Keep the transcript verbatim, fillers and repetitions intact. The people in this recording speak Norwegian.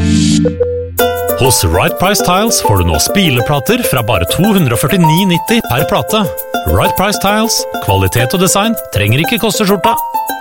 Hos Right Price Tiles får du nå spileplater fra bare to hundre førtini nitti per plate. Right Price Tiles, kvalitet og design trenger ikke koste skjorta.